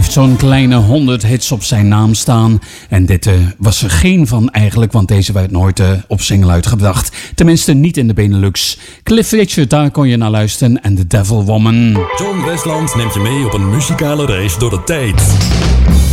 heeft zo'n kleine 100 hits op zijn naam staan. En dit was er geen van eigenlijk, want deze werd nooit op single uitgebracht. Tenminste niet in de Benelux. Cliff Richard, daar kon je naar luisteren. En The Devil Woman. John Westland neemt je mee op een muzikale reis door de tijd.